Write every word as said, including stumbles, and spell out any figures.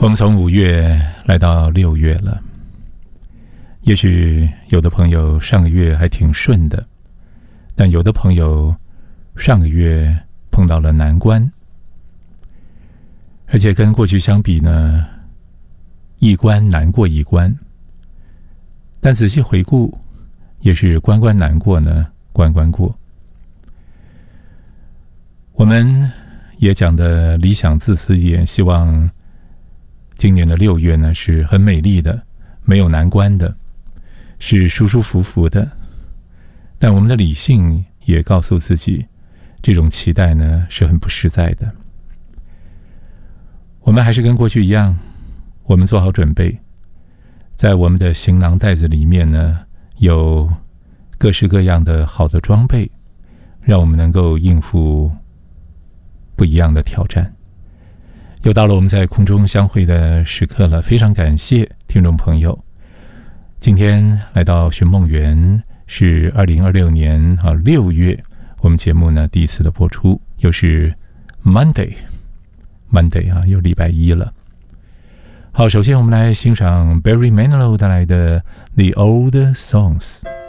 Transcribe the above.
我们从五月来到六月了，也许有的朋友上个月还挺顺的，但有的朋友上个月碰到了难关，而且跟过去相比呢，一关难过一关，但仔细回顾，也是关关难过呢，关关过。我们也讲的理想自私一点，希望今年的六月呢是很美丽的，没有难关的，是舒舒服服的。但我们的理性也告诉自己，这种期待呢是很不实在的。我们还是跟过去一样，我们做好准备，在我们的行囊袋子里面呢，有各式各样的好的装备，让我们能够应付不一样的挑战。又到了我们在空中相会的时刻了，非常感谢听众朋友。今天来到寻梦园是二零二六年啊六月，我们节目呢第一次的播出，又是 Monday Monday 啊，又礼拜一了。好，首先我们来欣赏 Barry Manilow 带来的 The Old Songs。